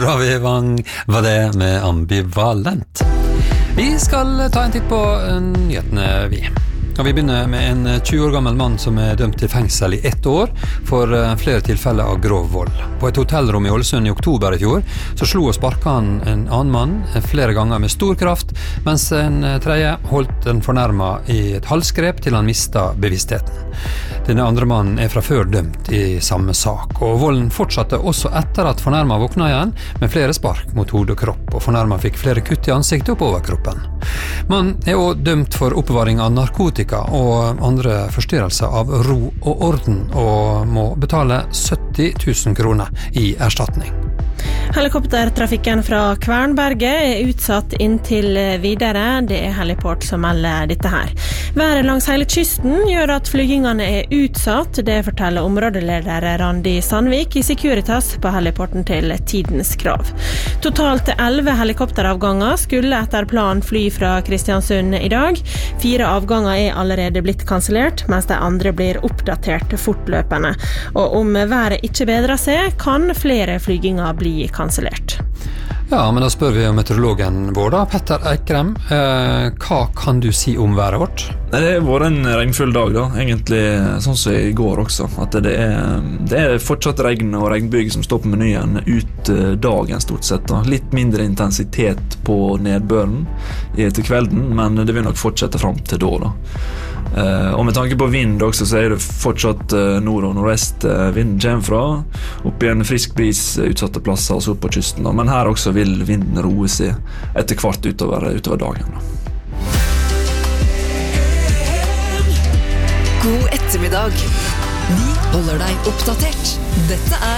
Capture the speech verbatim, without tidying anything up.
Ravi Wang var det med ambivalent. Vi skal ta en titt på nyhetene vi. Og vi begynner med en tjue år gammel mann som er dømt til fengsel i ett år for flere tilfeller av grov vold. På et hotellrom i Ålesund i oktober i fjor så slo og sparket han en annen mann flere ganger med stor kraft, mens en tredje holdt den fornærmet i et halsgrep til han mistet bevisstheten. Denne andre mannen er fra før dømt i samme sak, og volden fortsatte også etter at fornærmet våknet igjen med flere spark mot hode og kropp, og fornærmet fikk flere kutt i ansiktet og på overkroppen. Mannen er også dømt for oppbevaring av narkotika og andre forstyrrelser av ro og orden, og må betale sytti tusen kroner i erstatning. Helikoptertrafikken fra Kvernberget er utsatt inntil videre. Det er Heliport som melder dette her. Været langs hele kysten gjør at flygingene er utsatt. Det forteller områdeleder Randi Sandvik i Securitas på heliporten til Tidens Krav. Totalt elleve helikopteravganger skulle etter planen fly fra Kristiansund i dag. Fire avganger er allerede blitt kansellert, mens de andre blir oppdatert fortløpende. Og om været ikke bedrer seg, kan flere flyginger bli kansellert. Ja, men da spør vi om meteorologen vår da, Petter Eikrem. Eh, hva kan du si om været vårt? Det har vært en regnfull dag da, egentlig sånn som i går også. At det er, det er fortsatt regn og regnbyg som står på menyen ut dagen stort sett da. Litt mindre intensitet på nedbøren etter kvelden, men det vil nok fortsette frem til da da. Uh, og med tanke på vind også, så er det fortsatt uh, nord- og nordvest uh, vinden kommer fra, opp i en frisk bris uh, utsatte plasser, altså opp på kysten da. Men her også vil vinden roe seg etter hvert utover, utover dagen da. God ettermiddag. Vi holder deg oppdatert. Dette er